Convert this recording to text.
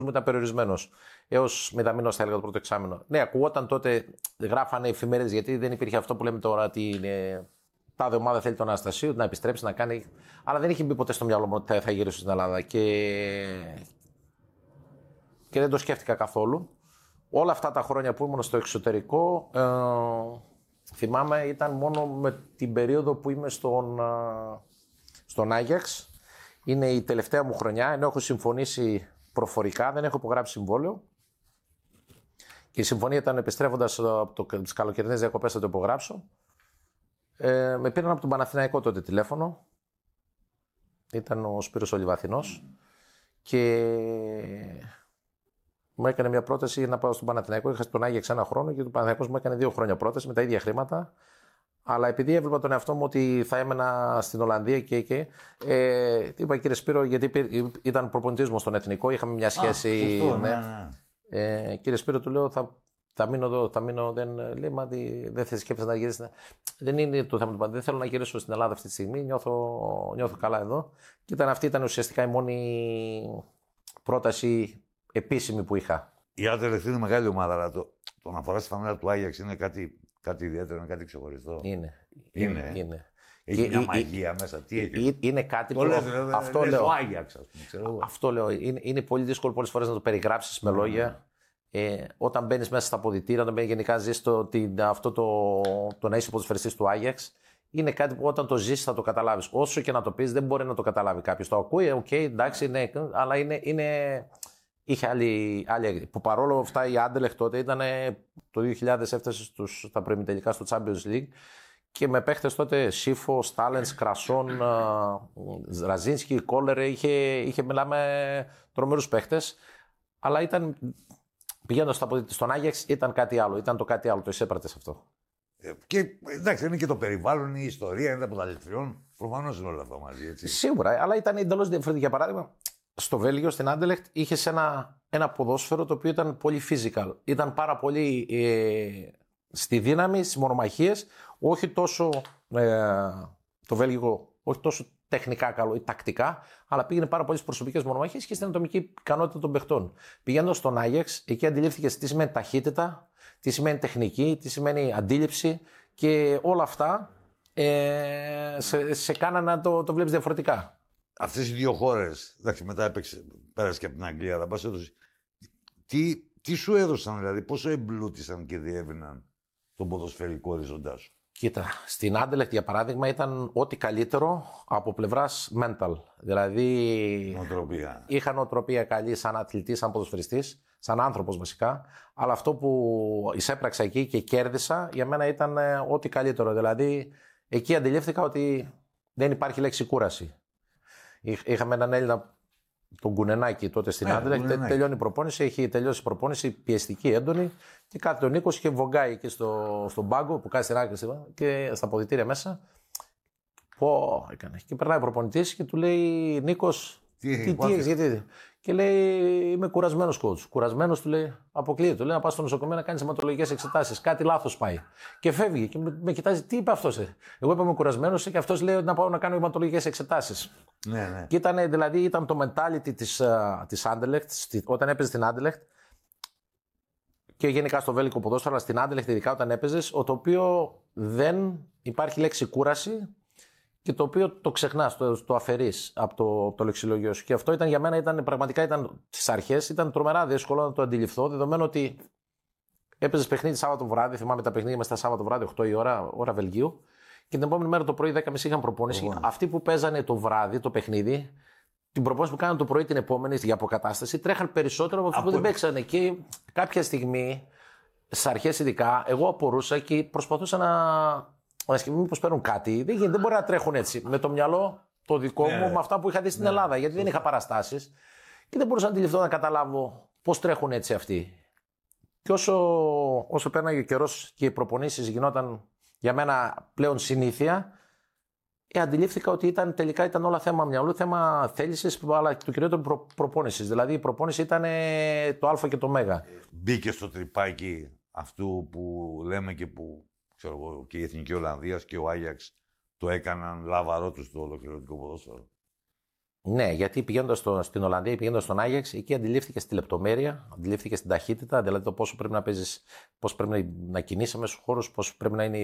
ήταν περιορισμένος. Έως μηδαμινός θα έλεγα το πρώτο εξάμηνο. Ναι, ακουγόταν τότε, γράφανε εφημερίδες, γιατί δεν υπήρχε αυτό που λέμε τώρα ότι είναι. Τάδε ομάδα θέλει τον Αναστασίου να επιστρέψει, να κάνει. Αλλά δεν είχε μπει ποτέ στο μυαλό μου ότι θα γυρίσω στην Ελλάδα. Και δεν το σκέφτηκα καθόλου. Όλα αυτά τα χρόνια που ήμουν στο εξωτερικό, θυμάμαι ήταν μόνο με την περίοδο που είμαι στον Άγιαξ. Είναι η τελευταία μου χρονιά, ενώ έχω συμφωνήσει προφορικά, δεν έχω υπογράψει συμβόλαιο. Και η συμφωνία ήταν επιστρέφοντας από τις καλοκαιρινές διακοπές θα το υπογράψω. Με πήραν από τον Παναθηναϊκό τότε τηλέφωνο. Ήταν ο Σπύρος Ολιβαθινός. Και μου έκανε μια πρόταση να πάω στον Παναθηναϊκό. Είχα στον Άγιαξ ένα χρόνο και ο Παναθηναϊκός μου έκανε 2 χρόνια πρόταση με τα ίδια χρήματα. Αλλά επειδή έβλεπα τον εαυτό μου ότι θα έμενα στην Ολλανδία και είπα κύριε Σπύρο, γιατί ήταν προπονητής μου στον Εθνικό, είχαμε μια σχέση. Κύριε Σπύρο, του λέω θα μείνω εδώ, δεν θα σκέφτεσαι να γυρίσεις. Δεν είναι το θέμα του πάντα. Δεν θέλω να γυρίσω στην Ελλάδα αυτή τη στιγμή. Νιώθω καλά εδώ. Και αυτή ήταν ουσιαστικά η μόνη πρόταση επίσημη που είχα. Η Άντερλεχτ είναι μεγάλη ομάδα, αλλά το να φοράς τη φανέλα του Άγιαξ είναι κάτι ιδιαίτερο, είναι κάτι ξεχωριστό. Είναι. Έχει μια μαγεία μέσα. Τι έχει. Είναι κάτι που. Αυτό λέω. Άγιαξ, ας πούμε, αυτό λέω. Είναι πολύ δύσκολο πολλές φορές να το περιγράψεις με λόγια. Όταν μπαίνεις μέσα στα αποδυτήρια, όταν γενικά ζεις αυτό το να είσαι ποδοσφαιριστής του Άγιαξ, είναι κάτι που όταν το ζεις θα το καταλάβεις. Όσο και να το πεις, δεν μπορεί να το καταλάβει κάποιος. Το ακούει, εντάξει, ναι, αλλά είχε άλλη. Που παρόλο αυτά η Άντερλεχτ τότε ήταν το 2000 έφτασε στα προημιτελικά στο Champions League και με παίχτες τότε Σίφο, Στάλενς, Κρασόν, Ραζίνσκι, Κόλερ, είχε μιλάμε τρομερούς παίχτες. Αλλά πηγαίνοντας στον Άγιαξ ήταν κάτι άλλο. Ήταν το κάτι άλλο, το εισέπρατες αυτό. Και εντάξει, είναι και το περιβάλλον, η ιστορία, είναι από τα λεφτριών. Προφανώς είναι όλα αυτά μαζί, έτσι. Σίγουρα, αλλά ήταν εντελώς διαφορετικό. Για παράδειγμα, στο Βέλγιο, στην Άντερλεχτ, είχε ένα ποδόσφαιρο το οποίο ήταν πολύ physical. Ήταν πάρα πολύ στη δύναμη, στις μονομαχίες. Όχι τόσο το Βέλγιο, όχι τόσο τεχνικά καλό ή τακτικά, αλλά πήγαινε πάρα πολλές προσωπικές μονομαχίες και στην ατομική ικανότητα των παιχτών. Πηγαίνοντας στον Άγιαξ, εκεί αντιλήφθηκε τι σημαίνει ταχύτητα, τι σημαίνει τεχνική, τι σημαίνει αντίληψη και όλα αυτά σε κάνανε να το βλέπεις διαφορετικά. Αυτές οι 2 χώρες, εντάξει, μετά πέρασε και από την Αγγλία, αλλά πας έδωσε. Τι σου έδωσαν, δηλαδή, πόσο εμπλούτησαν και διέβηναν τον ποδοσφαιρικό οριζοντά σου? Κοίτα, στην Άντερλεχτ για παράδειγμα ήταν ό,τι καλύτερο από πλευράς mental. Δηλαδή. Νοοτροπία. Είχα νοοτροπία καλή σαν αθλητής, σαν ποδοσφαιριστής, σαν άνθρωπος βασικά. Αλλά αυτό που εισέπραξα εκεί και κέρδισα για μένα ήταν ό,τι καλύτερο. Δηλαδή εκεί αντιλήφθηκα ότι δεν υπάρχει λέξη κούραση. Είχαμε έναν Έλληνα, τον Κουνενάκη, τότε στην Άντερλεχτ. Τελειώνει η προπόνηση, έχει τελειώσει η προπόνηση πιεστική, έντονη. Και κάθεται ο Νίκος και βογκάει εκεί στον πάγκο που κάνει στην άκρη και στα αποδυτήρια μέσα. Πω, έκανε. Και περνάει ο προπονητής και του λέει: Νίκος, τι έχεις, γιατί. Και λέει: Είμαι κουρασμένος, coach. Κουρασμένος, του λέει: Αποκλείεται. Του λέει: Να πας στο νοσοκομείο να κάνεις αιματολογικές εξετάσεις. Κάτι λάθος πάει. Και φεύγει και με κοιτάζει: Τι είπε αυτός? Εγώ είπα: Είμαι κουρασμένος και αυτός λέει: Να πάω να κάνω αιματολογικές εξετάσεις. Ναι. Και ήταν το mentality της Άντερλεχτ, όταν έπαιζε στην Άντερλεχτ. Και γενικά στο βέλγικο ποδόσφαιρο, αλλά στην Άντερλεχτ ειδικά όταν έπαιζες, το οποίο δεν υπάρχει λέξη κούραση και το οποίο το ξεχνάς, το αφαιρείς από το λεξιλόγιο σου. Και αυτό για μένα πραγματικά στις αρχές ήταν τρομερά δύσκολο να το αντιληφθώ, δεδομένου ότι έπαιζες παιχνίδι Σάββατο βράδυ, θυμάμαι τα παιχνίδια μέσα Σάββατο βράδυ, 8 η ώρα Βελγίου, και την επόμενη μέρα το πρωί 10.30 είχαν προπόνηση. Αυτοί που παίζανε το βράδυ το παιχνίδι, την προπόνηση που κάνανε το πρωί την επόμενη για αποκατάσταση, τρέχαν περισσότερο από αυτού που δεν παίξανε. Και κάποια στιγμή, στις αρχές ειδικά, εγώ απορούσα και προσπαθούσα να σκεφτώ μήπως παίρνουν κάτι. Δεν μπορεί να τρέχουν έτσι. Με το μυαλό το δικό μου, με αυτά που είχα δει στην Ελλάδα. Γιατί δεν είχα παραστάσεις και δεν μπορούσα να αντιληφθώ, να καταλάβω πώς τρέχουν έτσι αυτοί. Και όσο πέρναγε ο καιρός και οι προπονήσεις γινόταν για μένα πλέον συνήθεια, αντιλήφθηκα ότι τελικά ήταν όλα θέμα μυαλού, θέμα θέλησης, αλλά και το κυριότερο προπόνησης. Δηλαδή η προπόνηση ήταν το Α και το Μέγα. Μπήκε στο τρυπάκι αυτού που λέμε και που ξέρω εγώ, και η Εθνική Ολλανδίας και ο Άγιαξ το έκαναν λαβαρό του στο ολοκληρωτικό ποδόσφαιρο. Ναι, γιατί πηγαίνοντας στην Ολλανδία, πηγαίνοντας στον Άγιαξ, εκεί αντιλήφθηκε στη λεπτομέρεια, αντιλήφθηκε στην ταχύτητα, δηλαδή το πόσο πρέπει να παίζεις, πώς πρέπει να κινείσαι μέσα στους χώρους, πώς πρέπει να είναι